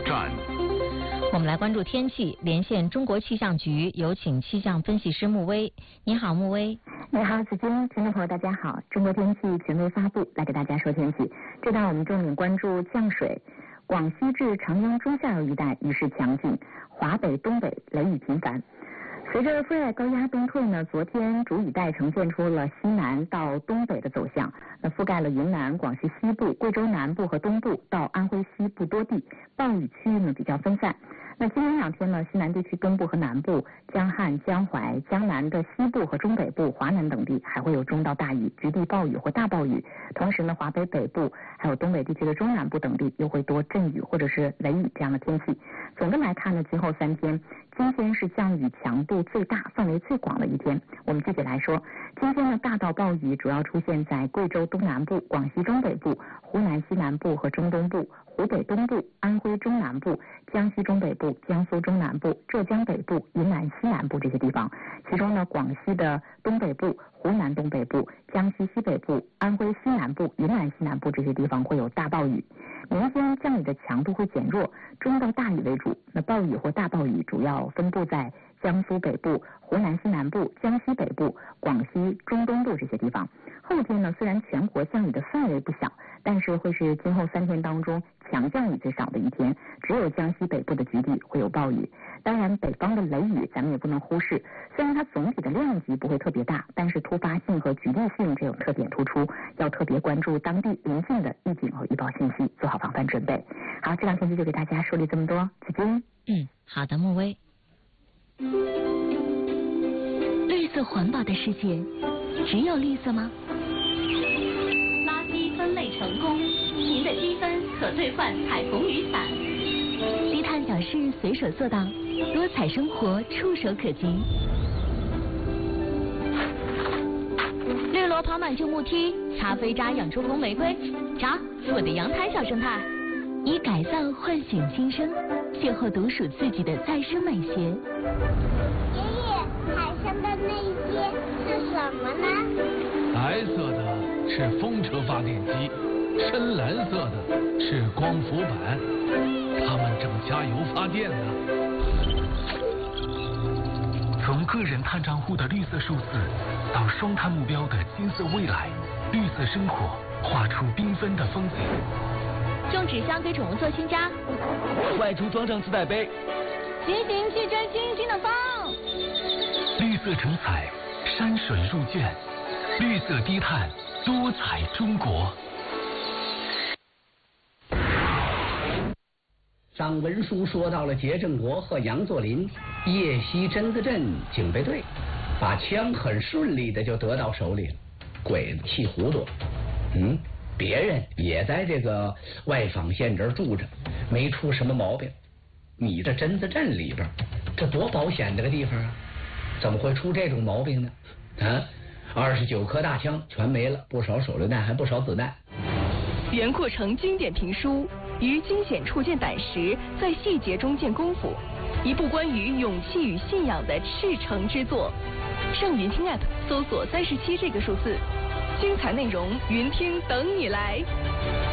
站。 我们来关注天气，连线中国气象局，有请气象分析师穆威。你好，穆威。 你好，子君，听众朋友大家好。中国天气权威发布，来给大家说天气。这段我们重点关注降水，广西至长江中下游一带雨势强劲，华北、东北雷雨频繁。随着副热带高压东退呢，昨天主雨带呈现出了西南到东北的走向，那覆盖了云南、广西西部、贵州南部和东部到安徽西部多地，暴雨区域呢比较分散。那今明两天呢，西南地区东部和南部、江汉、江淮、江南的西部和中北部、华南等地还会有中到大雨、局地暴雨或大暴雨。同时呢，华北北部还有东北地区的中南部等地又会多阵雨或者是雷雨这样的天气。总的来看呢，今后3天，今天是降雨强度最大、范围最广的一天。我们具体来说，今天的大到暴雨主要出现在贵州东南部、广西中北部、湖南西南部和中东部、湖北东部、安徽中南部、江西中北部、江苏中南部、浙江北部、云南西南部这些地方。其中呢，广西的东北部、湖南东北部、江西西北部、安徽西南部、云南西南部这些地方会有大暴雨。明天降雨的强度会减弱，中到大雨为主。那暴雨或大暴雨主要分布在江苏北部、湖南西南部、江西北部、广西中东部这些地方。后天呢，虽然全国降雨的范围不小，但是会是今后3天当中强降雨最少的一天，只有江西北部的局地会有暴雨。当然，北方的雷雨咱们也不能忽视，虽然它总体的量级不会特别大，但是突发性和局地性这种特点突出，要特别关注当地临近的预警和预报信息，做好防范准备。好，这2天气就给大家说了这么多，子君。 好的，穆威。 绿色环保的世界，只有绿色吗？ 垃圾分类成功，您的积分可兑换彩虹雨伞。 低碳小事随手做到，多彩生活触手可及。绿萝跑满旧木梯，擦飞渣养出红玫瑰。瞧，我的阳台小生态。以改造唤醒新生，邂逅独属自己的再生美学。 爷爷，海上的那些是什么呢？ 白色的是风车发电机，深蓝色的是光伏板，它们正加油发电呢。 从个人碳账户的绿色数字，到双碳目标的金色未来，绿色生活画出缤纷的风景。 种纸箱给宠物做新家， 外出装上自带杯， 骑行去追星星的风。 绿色成彩，山水入卷，绿色低碳，多彩中国。 张文书说到了杰正国和杨作霖夜袭榛子镇警备队，把枪很顺利的就得到手里了。鬼子气糊涂，别人也在这个外坊县这儿住着，没出什么毛病。你这榛子镇里边，这多保险的个地方啊，怎么会出这种毛病呢？29颗大枪全没了，不少手榴弹，还不少子弹。 袁阔成经典评书，于惊险处见胆识，在细节中见功夫，一部关于勇气与信仰的赤诚之作。上云听 App 搜索37这个数字，精彩内容云听等你来。